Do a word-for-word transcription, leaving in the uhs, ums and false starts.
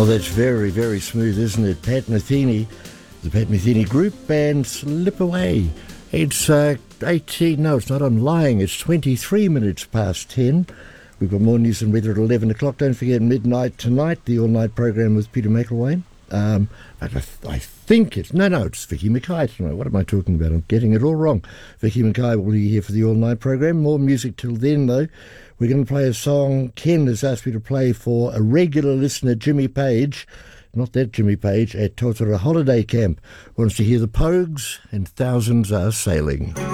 Oh, that's very, very smooth, isn't it? Pat Metheny, the Pat Metheny Group, and Slip Away. It's uh, eighteen, no, it's not, I'm lying, it's twenty-three minutes past ten. We've got more news and weather at eleven o'clock. Don't forget midnight tonight, the all-night program with Peter McElwain. Um, I, I think it's, no, no, it's Vicky Mackay tonight. What am I talking about? I'm getting it all wrong. Vicky Mackay will be here for the all-night program. More music till then, though. We're going to play a song Ken has asked me to play for a regular listener, Jimmy Page. Not that Jimmy Page, at Totara Holiday Camp. Wants to hear the Pogues and Thousands Are Sailing.